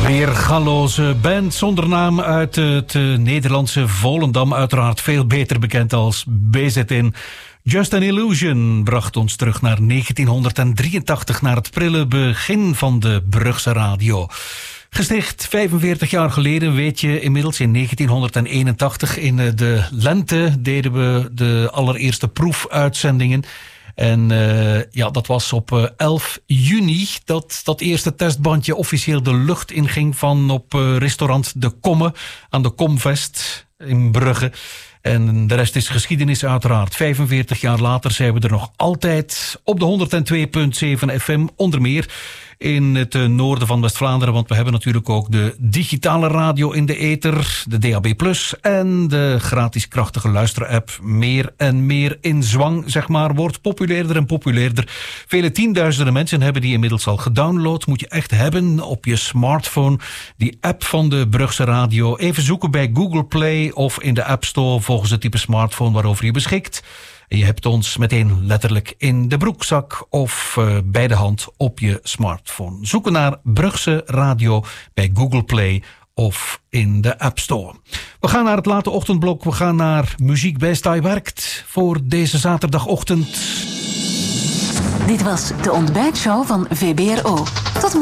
Weergaloze band zonder naam uit het Nederlandse Volendam. Uiteraard veel beter bekend als BZN. Just an Illusion bracht ons terug naar 1983, naar het prille begin van de Brugse radio. Gesticht 45 jaar geleden, weet je inmiddels, in 1981. In de lente deden we de allereerste proefuitzendingen. En dat was op 11 juni dat eerste testbandje officieel de lucht inging van op restaurant De Komme aan de Komvest in Brugge. En de rest is geschiedenis uiteraard. 45 jaar later zijn we er nog altijd op de 102.7 FM, onder meer in het noorden van West-Vlaanderen, want we hebben natuurlijk ook de digitale radio in de ether, de DAB+, en de gratis krachtige luisterapp. Meer en meer in zwang, zeg maar, wordt populairder en populairder. Vele tienduizenden mensen hebben die inmiddels al gedownload. Moet je echt hebben op je smartphone, die app van de Brugse radio. Even zoeken bij Google Play of in de App Store volgens het type smartphone waarover je beschikt. En je hebt ons meteen letterlijk in de broekzak of bij de hand op je smartphone. Zoeken naar Brugse Radio bij Google Play of in de App Store. We gaan naar het late ochtendblok. We gaan naar Muziek bij Stay Werkt voor deze zaterdagochtend. Dit was de ontbijtshow van VBRO. Tot morgen.